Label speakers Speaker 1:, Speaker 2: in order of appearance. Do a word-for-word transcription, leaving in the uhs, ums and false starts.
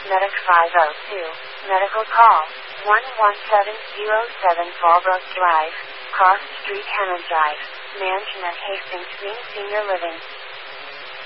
Speaker 1: Medic five oh two. Medical call. one one seven zero seven Fallbrook Drive, Cross Street, Hammond Drive. Mansion at Hastings Green Senior Living.